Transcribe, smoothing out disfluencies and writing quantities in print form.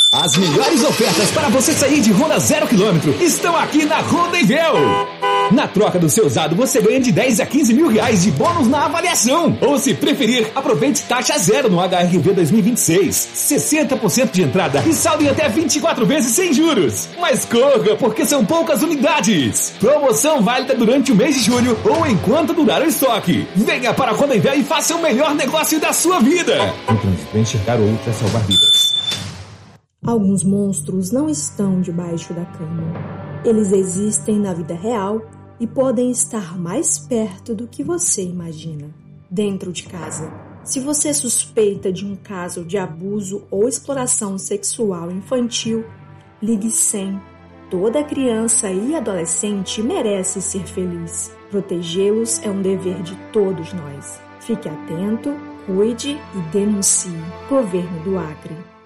As melhores ofertas para você sair de Honda 0 km estão aqui na Honda Invel. Na troca do seu usado, você ganha de 10 a 15 mil reais de bônus na avaliação. Ou se preferir, aproveite taxa zero no HRV 2026. 60% de entrada e saldo em até 24 vezes sem juros. Mas corra, porque são poucas unidades. Promoção válida durante o mês de julho ou enquanto durar o estoque. Venha para a Honda Invel e faça o melhor negócio da sua vida. Vem enxergar outra, salvar vidas. Alguns monstros não estão debaixo da cama. Eles existem na vida real e podem estar mais perto do que você imagina. Dentro de casa. Se você suspeita de um caso de abuso ou exploração sexual infantil, ligue 100. Toda criança e adolescente merece ser feliz. Protegê-los é um dever de todos nós. Fique atento, cuide e denuncie. Governo do Acre.